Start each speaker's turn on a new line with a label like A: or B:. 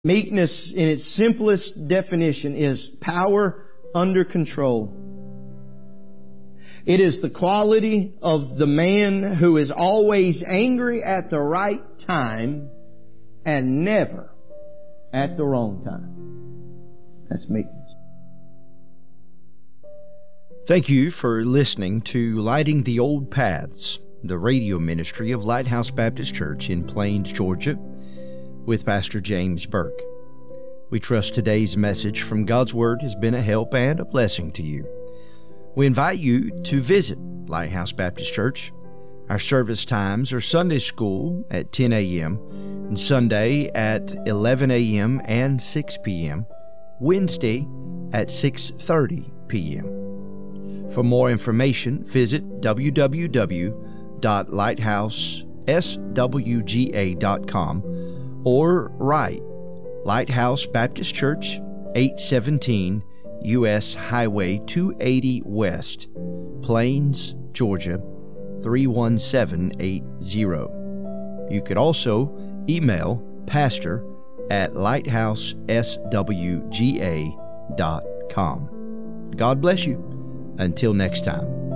A: Meekness, in its simplest definition, is power under control. It is the quality of the man who is always angry at the right time and never at the wrong time. That's meekness.
B: Thank you for listening to Lighting the Old Paths, the radio ministry of Lighthouse Baptist Church in Plains, Georgia, with Pastor James Burke. We trust today's message from God's Word has been a help and a blessing to you. We invite you to visit Lighthouse Baptist Church. Our service times are Sunday school at 10 a.m. and Sunday at 11 a.m. and 6 p.m., Wednesday at 6:30 p.m. For more information, visit www.lighthouseswga.com or write Lighthouse Baptist Church, 817 U.S. Highway 280 West, Plains, Georgia, 31780. You could also email pastor@lighthouseswga.com. God bless you. Until next time.